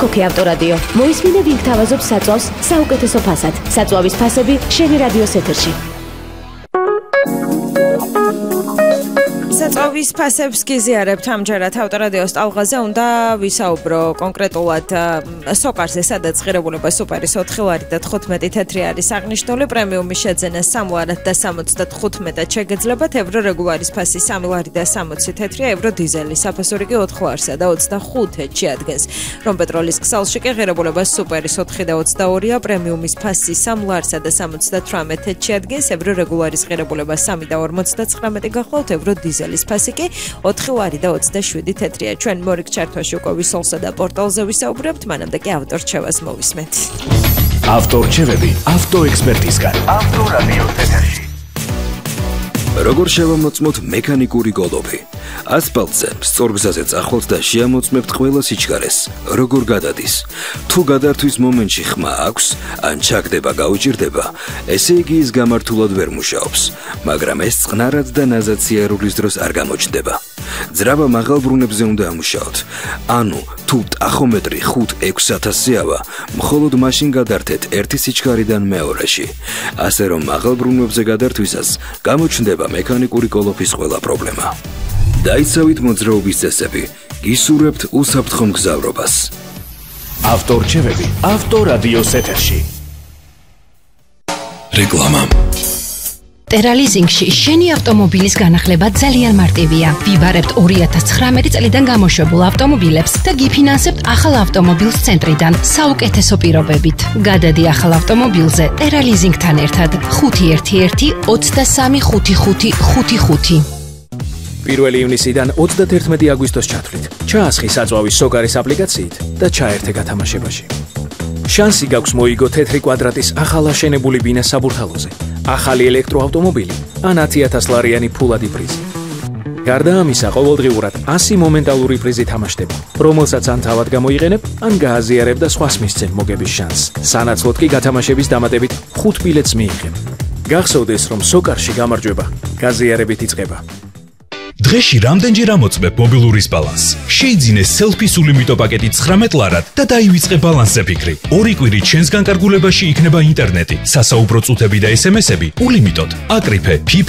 ჰანკოკი ავტორადიო. მოისმინე ვინ გთავაზობს საწვავს საუკეთესო ფასად. საწვავის ფასები შენი რადიოს ეთერში. საწვავის ფასებს გიზიარებთ ამჯერად ავტორადიოს ტალღაზე უნდა ვისაუბრო კონკრეტულად სოკარზე, სადაც ღირებულება სუპერის 4 ლარი და 15 თეთრი არის აღნიშნული, პრემიუმის შეძენა 3 ლარად და 75-ად შეგეძლებათ, ევრო რეგულარის ფასი 3 ლარი და 60 თეთრია, ევრო დიზელი საფასური კი 4 ლარსა და 25-ში ადგენს. რომ პეტროლის ქსელში კი ღირებულება სუპერის 4 და 22-ია, პრემიუმის ფასი 3 ლარსა და 78-ში ადგენს, ევრო რეგულარის ღირებულება 3 და 59 გახლავთ, ევრო დიზელი ფასი კი 4 ლარი და 27 თეთრია. ჩვენ მორიგ ჩართვაში უკვე ვისოლსა და პორტალზე ვისაუბრებთ, მანამდე კი ავტორჩევას მოვისმენთ. ავტორჩევები ავტოექსპერტისგან. ავტორადიო ეთერში. როგორ შევამოწმოთ მექანიკური გოლობი? ასფალტზე, სწორგზაზე წახვალთ და შეამოწმებთ ყველა სიჩქარეს. როგორ გადადის? თუ გადართვის მომენტში ხმა აქვს, ან ჩაგდება გაუჭირდება, ესე იგი ის გამართულად ვერ მუშაობს, მაგრამ ეს წყნარად და ნაზად სიარულის დროს არ გამოჩნდება. ძრავა მაღალ ბრუნებზე უნდა ამუშაოთ. ანუ, თუ ტახომეტრი 5-6000-ია, მხოლოდ მაშინ გადართეთ ერთი სიჩქარიდან მეორეში. ასე რომ მაღალ ბრუნვებზე გადართვისას გამოჩნდება მექანიკური გოლოფის ყველა პრობლემა. დაიცავით მოძრაობის წესები, გისურვებთ უსაფრთხო მგზავრობას. ავტორჩევები ავტორადიოს ეთერში. რეკლამა. ტერალიზინგში შენი ავტომობილის განახლება ძალიან მარტივია. ვიბარებთ 2019 წლიდან გამოშვებულ ავტომობილებს და გიფინანსებთ ახალ ავტომობილს ცენტრიდან საუკეთესო პირობებით. გადადი ახალ ავტომობილზე ტერალიზინგთან ერთად 511-235555. 1 ივნისიდან 31 აგვისტოს ჩათვლით. ჩაასხი საწვავის სოკარის აპლიკაციით და ჩაერთე გათამაშებაში. შანსი გაქვს მოიგო თეთრი კვადრატის ახალაშენებული ბინა საბურთალოზე, ახალი ელექტროავტომობილი ან 10,000 ლარიანი ფულადი პრიზი. გარდა ამისა, ყოველდღიურად 100 მომენტალური პრიზი თამაშდება, რომელსაც ან თავად გამოიყენებ, ან გააზიარებ და სხვას მისცემ მოგების შანსს. სანაცვლოდ კი გათამაშების დამატებით 5 ბილეთს მიიღებ. გახსოვდეს, რომ სოკარში გამარჯვება გაზიარებით იწყება. დღეში რამდენჯერ ამოწმებ მობილურის ბალანსს? შეიძინე სელფის ულიმიტო პაკეტი 19 ლარად და დაივიწყე ბალანსზე ფიქრი. 2 კვირით ჩვენს განკარგულებაში იქნება ინტერნეტი, სასაუბრო წუთები და SMS-ები ულიმიტოდ. აკრიფე PIP